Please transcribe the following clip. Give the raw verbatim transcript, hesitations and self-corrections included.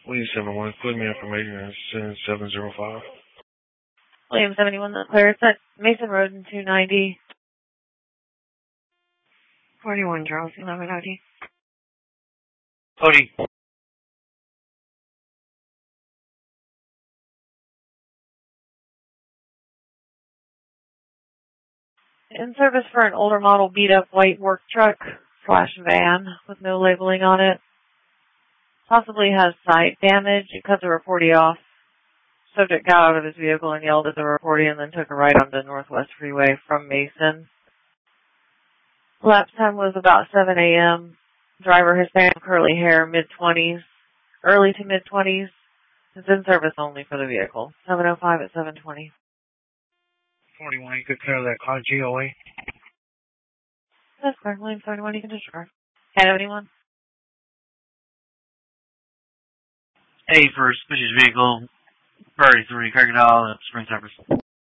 William seven one, put me information at seven zero five. William seventy-one, the clear. It's at Mason Road in two ninety. forty-one, Charles, eleven O D. O D. In service for an older model beat-up white work truck slash van with no labeling on it. Possibly has side damage. It cuts a reportee off. Subject got out of his vehicle and yelled at the reportee and then took a ride on the Northwest Freeway from Mason. Lapse time was about seven a.m. Driver Hispanic, curly hair, mid-twenties, early to mid-twenties. It's in service only for the vehicle. seven oh five at seven twenty. forty-one, you could clear that car G O A. That's correct. William seventy-one, you can discharge. Can anyone? A for suspicious vehicle, Prairie three, Crocodile, Spring Cypress.